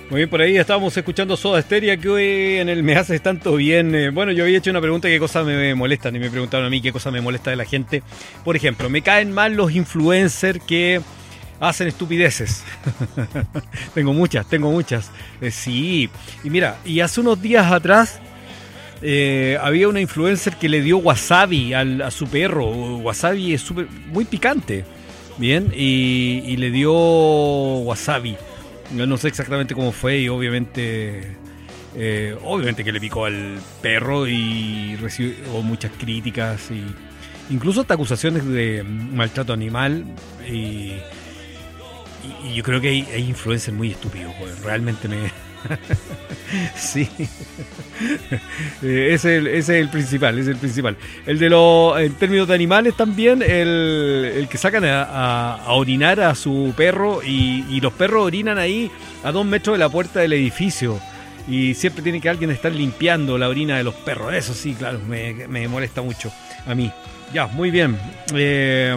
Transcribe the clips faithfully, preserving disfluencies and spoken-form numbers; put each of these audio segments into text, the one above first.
Muy bien, por ahí estábamos escuchando Soda Stereo, que hoy en el Me Haces Tanto Bien. Eh, bueno, yo había hecho una pregunta, ¿qué cosas me molestan? Y me preguntaron a mí qué cosas me molesta de la gente. Por ejemplo, me caen mal los influencers que hacen estupideces. tengo muchas, tengo muchas. Eh, sí, y mira, y hace unos días atrás eh, había una influencer que le dio wasabi al, a su perro. Wasabi es super, muy picante, bien, y, y le dio wasabi. Yo no sé exactamente cómo fue y obviamente eh, obviamente que le picó al perro y recibió muchas críticas y incluso hasta acusaciones de maltrato animal y, y, y yo creo que hay, hay influencers muy estúpidos, pues, realmente me... sí, ese, es el, ese es el principal, ese es el principal. El de los, en términos de animales también, el, el que sacan a, a, a orinar a su perro y, y los perros orinan ahí a dos metros de la puerta del edificio y siempre tiene que alguien estar limpiando la orina de los perros. Eso sí, claro, me, me molesta mucho a mí. Ya, muy bien. Eh,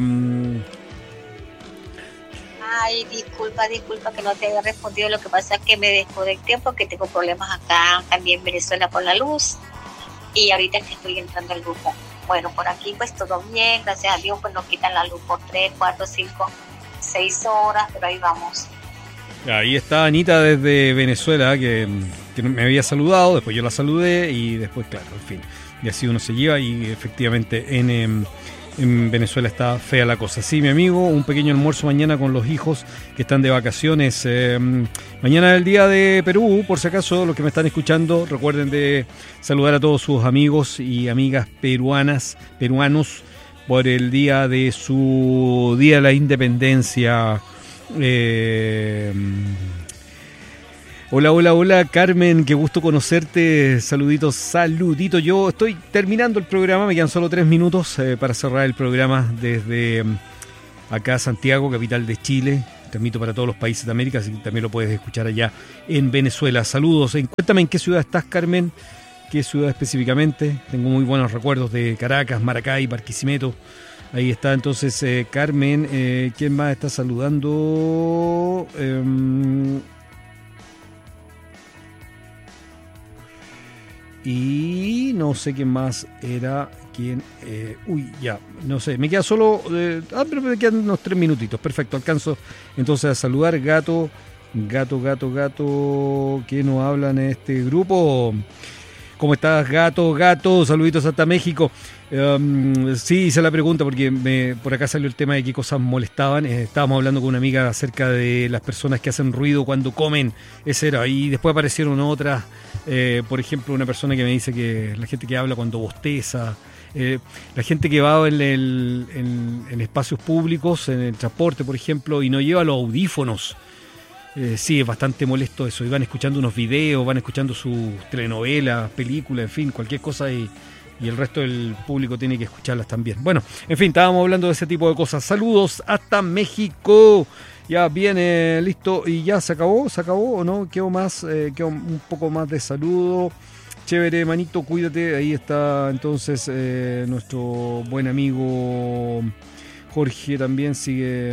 Ay, disculpa, disculpa que no te haya respondido. Lo que pasa es que me desconecté porque tengo problemas acá también en Venezuela con la luz. Y ahorita es que estoy entrando al grupo. Bueno, por aquí pues todo bien, gracias a Dios, pues nos quitan la luz por tres, cuatro, cinco, seis horas, pero ahí vamos. Ahí está Anita desde Venezuela, que, que me había saludado, después yo la saludé y después, claro, en fin, y así uno se lleva y efectivamente en... en En Venezuela está fea la cosa. Sí, mi amigo, un pequeño almuerzo mañana con los hijos que están de vacaciones. Eh, mañana es el día de Perú, por si acaso, los que me están escuchando, recuerden de saludar a todos sus amigos y amigas peruanas, peruanos, por el día de su Día de la Independencia. Eh, Hola, hola, hola, Carmen, qué gusto conocerte, saluditos, saluditos. Yo estoy terminando el programa, me quedan solo tres minutos eh, para cerrar el programa desde acá, Santiago, capital de Chile. Transmito para todos los países de América, así que también lo puedes escuchar allá en Venezuela. Saludos, cuéntame en qué ciudad estás, Carmen, qué ciudad específicamente. Tengo muy buenos recuerdos de Caracas, Maracay, Barquisimeto. Ahí está entonces eh, Carmen, eh, ¿quién más está saludando? Eh, Y no sé quién más era, quién, eh, uy, ya, no sé, me queda solo, eh, ah, pero me quedan unos tres minutitos, perfecto, alcanzo entonces a saludar, gato, gato, gato, gato, ¿quién nos habla en este grupo? ¿Cómo estás, gato, gato? Saluditos hasta México. Um, sí, hice la pregunta porque me, por acá salió el tema de qué cosas molestaban. Eh, estábamos hablando con una amiga acerca de las personas que hacen ruido cuando comen. Ese era. Y después aparecieron otras. Eh, por ejemplo, una persona que me dice que la gente que habla cuando bosteza. Eh, la gente que va en, el, en, en espacios públicos, en el transporte, por ejemplo, y no lleva los audífonos. Eh, sí, es bastante molesto eso. Y van escuchando unos videos, van escuchando sus telenovelas, películas, en fin, cualquier cosa y, y el resto del público tiene que escucharlas también. Bueno, en fin, estábamos hablando de ese tipo de cosas. Saludos hasta México. Ya viene, listo. Y ya se acabó, se acabó o no, quedó más, eh, quedó un poco más de saludo. Chévere, manito, cuídate. Ahí está entonces eh, nuestro buen amigo Jorge también sigue.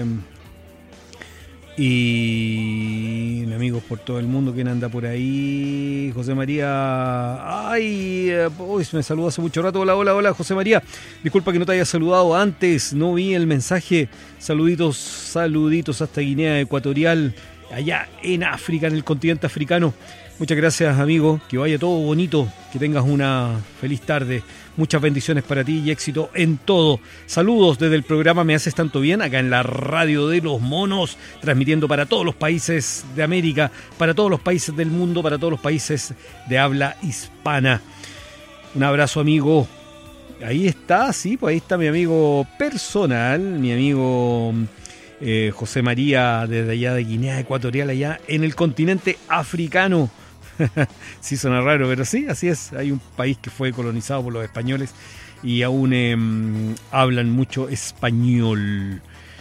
Y amigos por todo el mundo, ¿quién anda por ahí? José María, ay, uy, me saludó hace mucho rato. Hola, hola, hola, José María. Disculpa que no te haya saludado antes, no vi el mensaje. Saluditos, saluditos hasta Guinea Ecuatorial, allá en África, en el continente africano. Muchas gracias, amigo, que vaya todo bonito, que tengas una feliz tarde. Muchas bendiciones para ti y éxito en todo. Saludos desde el programa Me Haces Tanto Bien, acá en la Radio de los Monos, transmitiendo para todos los países de América, para todos los países del mundo, para todos los países de habla hispana. Un abrazo, amigo. Ahí está, sí, pues ahí está mi amigo personal, mi amigo eh, José María, desde allá de Guinea Ecuatorial, allá en el continente africano. Sí, suena raro, pero sí, así es. Hay un país que fue colonizado por los españoles y aún eh, hablan mucho español.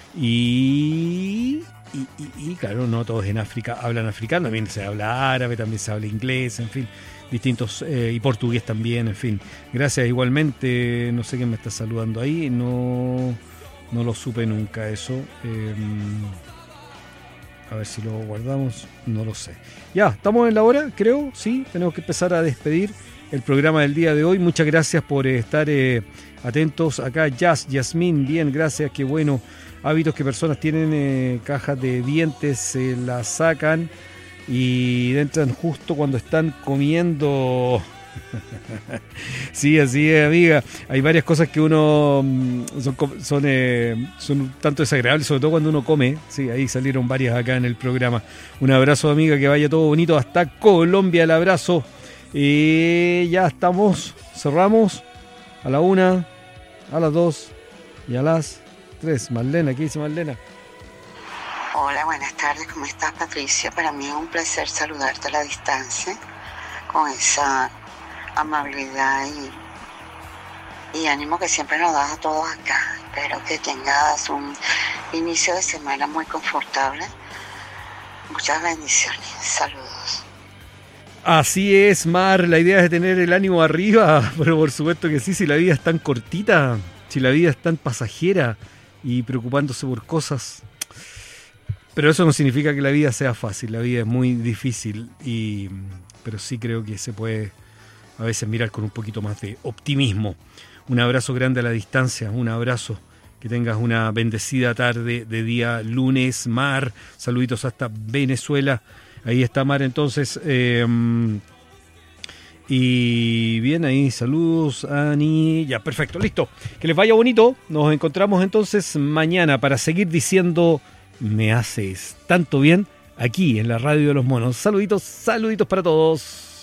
Y, y, y, y claro, no todos en África hablan africano, también se habla árabe, también se habla inglés, en fin, distintos, eh, y portugués también, en fin. Gracias igualmente, no sé quién me está saludando ahí, no, no lo supe nunca eso. Eh, A ver si lo guardamos, no lo sé. Ya, estamos en la hora, creo, sí, tenemos que empezar a despedir el programa del día de hoy. Muchas gracias por eh, estar eh, atentos acá. Jazz, Yasmín, bien, gracias, qué bueno. Hábitos que personas tienen, eh, cajas de dientes, se eh, las sacan y entran justo cuando están comiendo. Sí, así es, amiga. Hay varias cosas que uno son, son, eh, son un tanto desagradables, sobre todo cuando uno come. Sí, ahí salieron varias acá en el programa. Un abrazo, amiga, que vaya todo bonito hasta Colombia, el abrazo. Y ya estamos, cerramos a la una, a las dos y a las tres. Marlena, ¿qué dice Marlena? Hola, buenas tardes, ¿cómo estás, Patricia? Para mí es un placer saludarte a la distancia con esa amabilidad y, y ánimo que siempre nos das a todos acá. Espero que tengas un inicio de semana muy confortable. Muchas bendiciones, saludos. Así es, Mar, la idea es tener el ánimo arriba, pero por supuesto que sí, si la vida es tan cortita, si la vida es tan pasajera y preocupándose por cosas. Pero eso no significa que la vida sea fácil, la vida es muy difícil, y, pero sí creo que se puede a veces mirar con un poquito más de optimismo. Un abrazo grande a la distancia, un abrazo, que tengas una bendecida tarde de día lunes. Mar, saluditos hasta Venezuela, ahí está Mar entonces, eh, y bien ahí, saludos Ani, ya perfecto, listo, que les vaya bonito, nos encontramos entonces mañana para seguir diciendo me haces tanto bien aquí en la Radio de los Monos. Saluditos, saluditos para todos.